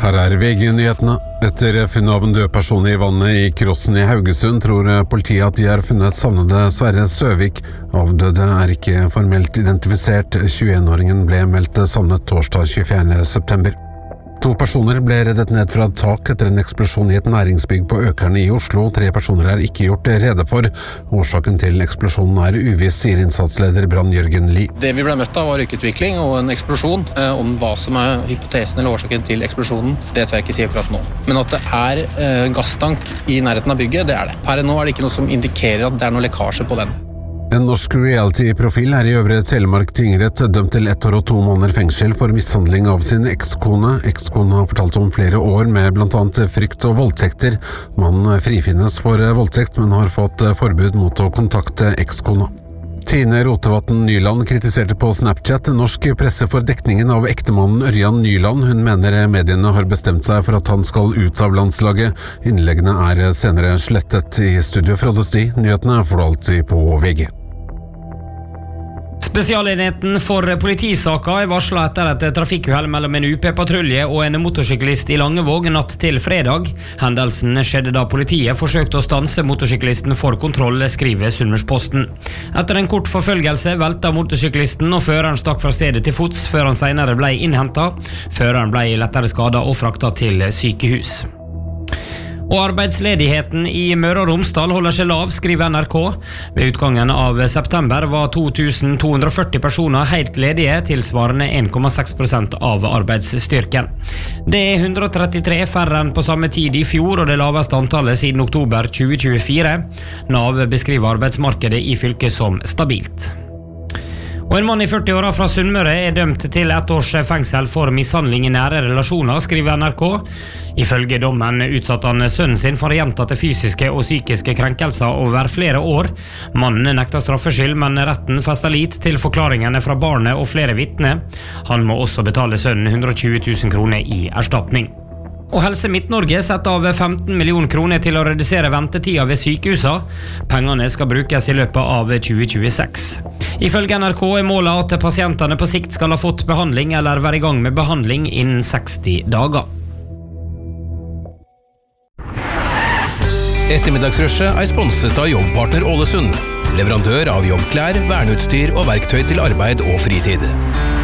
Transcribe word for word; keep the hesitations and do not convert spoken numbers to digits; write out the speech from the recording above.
Her er V G-nyhetene. Etter funnet av en død person i vannet i Krossen i Haugesund, tror politiet at de har funnet savnede Sverre Søvik. Avdøde er ikke formelt identifisert. tjueen-åringen ble meldt savnet torsdag tjuefjerde september. To personer ble reddet ned fra et tak etter en eksplosjon i et næringsbygg på Økerne i Oslo. Tre personer er ikke gjort rede for. Årsaken til eksplosjonen er uviss, sier innsatsleder Brann Jørgen Lie. Det vi ble møtt av var røykutvikling og en eksplosjon. Om hva som er hypotesen eller årsaken til eksplosjonen, det tør jeg ikke si akkurat nå. Men at det er eh, gasstank i nærheten av bygget, det er det. Per nå er det ikke noe som indikerer at det er noe lekkasje på den. En norsk reality-profil er i Øvre Telemark tingrett dømt til ett år og to måneder fengsel for mishandling av sin ekskone. Ekskone har fortalt om flere år med blant annet frykt og voldtekter. Mannen frifinnes for voldtekt, men har fått forbud mot å kontakte ekskona. Tine Rotevatn Nyland kritiserte på Snapchat norsk presse for dekningen av ektemannen Ørjan Nyland. Hun mener mediene har bestemt seg for at han skal ut av landslaget. Innleggene er senere slettet. I studio Frode Sti. Nyhetene får du alltid på V G. Spesialenheten for politisaka er varslet etter et trafikkuhell mellom en U P-patrulje og en motorsyklist i Langevåg natt til fredag. Hendelsen skjedde da politiet forsøkte å stanse motorsyklisten for kontroll, skriver Sunnmørsposten. Etter en kort forfølgelse velta motorsyklisten, og føreren stakk fra stedet til fots før han senere ble innhentet. Føreren ble lettere skadet og fraktet til sykehus. Og arbeidsledigheten i Møre og Romsdal holder seg lav, skriver N R K. Ved utgangen av september var to tusen to hundre og førti personer helt ledige, tilsvarende en komma seks prosent av arbeidsstyrken. Det er hundre og trettitre færre enn på samme tid i fjor, og det laveste antallet siden oktober tjue tjuefire. Nav beskriver arbeidsmarkedet i fylket som stabilt. Og en mann i førti-åra fra Sunnmøre er dømt til ett års fengsel for mishandling i nære relasjoner, skriver N R K. Ifølge dommen utsatte han sønnen sin for gjentatte fysiske og psykiske krenkelser over flere år. Mannen nekter straffskyld, men retten fester lit til forklaringene fra barnet og flere vitner. Han må også betale sønnen hundre og tjue tusen kroner i erstatning. Og Helse Midt-Norge setter av femten millioner kroner til å redusere ventetida ved sykehusa. Pengene skal brukes i løpet av tjue tjueseks. Ifølge N R K er målet at pasientene på sikt skal ha fått behandling eller være i gang med behandling innen seksti dager. Ettermiddagsrushet er sponset av Jobbpartner Ålesund, leverandør av jobbklær, verneutstyr og verktøy til arbeid og fritid.